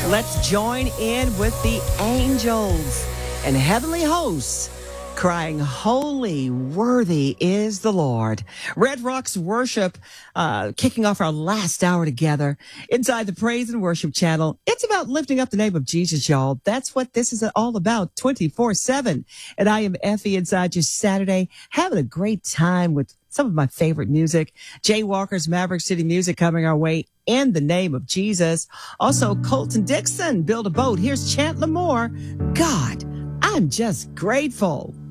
Let's join in with the angels and heavenly hosts crying, holy, worthy is the Lord. Red Rocks Worship, kicking off our last hour together inside the Praise and Worship channel. It's about lifting up the name of Jesus, y'all. That's what this is all about 24/7. And I am Effie inside your Saturday, having a great time with some of my favorite music. Jay Walker's Maverick City Music coming our way in the name of Jesus. Also, Colton Dixon, Build a Boat. Here's Chandler Moore. God, I'm just grateful.